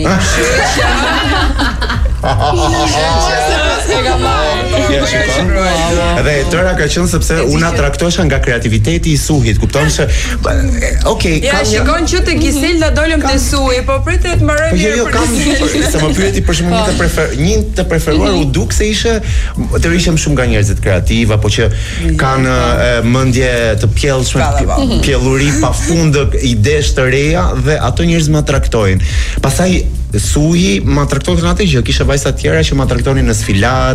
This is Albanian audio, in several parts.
tani. Dhe tëra ka qenë sepse unë atraktohesha nga kreativiteti i Suhit, kupton se shikon që te Giselda dolëm te Suhi, po pritet të mbaroj mirë për Giselda. Se më pyeti për shembull një të preferuar u duk se ishte të rishëm shumë nga njerëzit kreativ apo që kanë mendje të pjellshme, pjelluri pafund, idesh të reja dhe ato njerëz më atraktojnë. Pastaj Suhi më traktonte në atë gjë, kisha vajza të tjera që më traktonin në sfilat,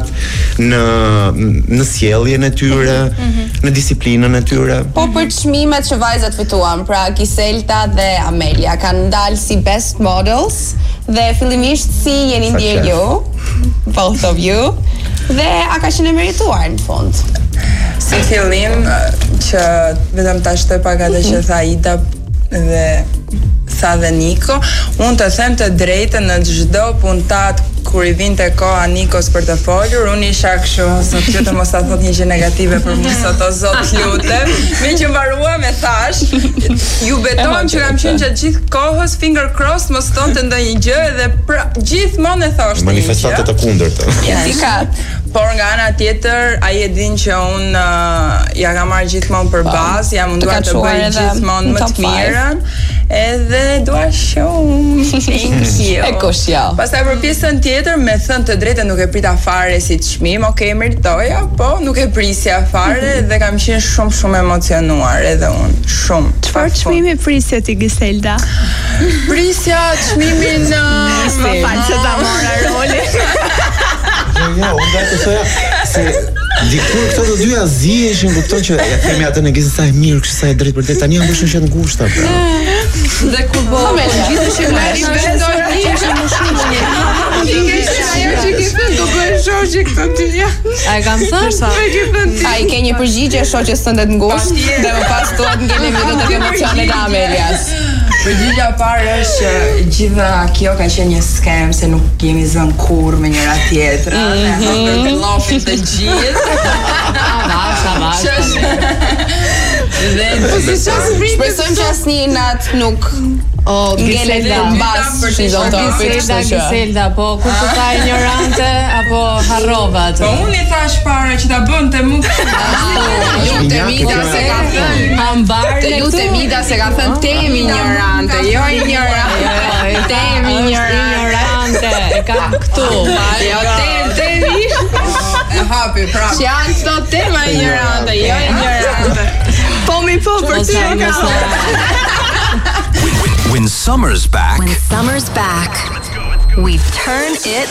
në sjelljen e tyre, në disiplinën e tyre. Po për çmimet që vajzat fituan, pra Giselda dhe Amelia kanë dalë si best models dhe fillimisht si jeni ndjer ju, both of you, dhe a ka qenë merituar në fund. Si fillim që vetëm ta shtoj pak atë që tha Ida dhe tha dhe Niko, unë të them të drejtën në çdo puntat kur i vinte koha Nikos për të folur, unë isha kështu, sot lutem mos ta thot një gjë negative për mua sot, o zot lutem. Me që mbaruam e thash, ju betojmë që kam qenë gjatë gjithë kohës finger crossed mos tonte ndonjë gjë dhe gjithmonë e thoshte. Manifestante të kundërta. Por nga ana tjetër, ai e din që unë ja kam marrë gjithmonë për bazë, jam munduar të bëj gjithmonë më të mirën. Edhe dua shumë. Thank you. E kushja. Pastaj për pjesën tjetër, me thënë të drejtën nuk e prita fare si çmim, okay, meritoja, po nuk e prisja fare dhe kam qenë shumë emocionuar edhe unë, shumë. Çfarë çmimi prisja ti Giselda? Prisja çmimin më fal se ta mora rolin. Jo, unë dhe të thoja se dikur këto të dyja zieshin, kupton që ja themi atë në gizë sa e mirë, kështë sa e drejtë për drejtë, tani janë bëshën që në ngushta, pra. Dhe kur gjithëshin me rishbendoj, ishë më shumë një. Ajo që ki thënë, do bëjë shoqe këtë tyja. A e kam thënë? A i ke një përgjigje shoqes tënde të ngusht, dhe më pas tuat ngellim dhe të emocionet e Amelias. Përgjigja parë është që gjitha kjo ka qenë një skem se nuk kemi zënë kur me njëra tjetra, ne hapër të lofit të gjithë. Shpresojmë që asnjë nat nuk ngelet në mbas shizon topit. Giselda, po kur të ta ignorante apo harrova atë? Po unë i thash para që ta bënte mu. Lutem Ida se ka thënë ambar. Lutem Ida se ka thënë temi ignorante, jo ignorante. Temi ignorante. E kam këtu. Jo temi. E hapi prapë. Që janë këto tema ignorante, jo ignorante. Po për ty ka. When summer's back, we turn it